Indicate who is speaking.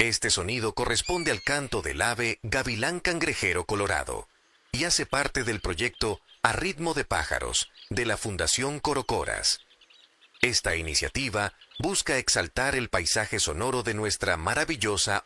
Speaker 1: Este sonido corresponde al canto del ave gavilán cangrejero colorado y hace parte del proyecto A Ritmo de Pájaros de la Fundación Corocoras. Esta iniciativa busca exaltar el paisaje sonoro de nuestra maravillosa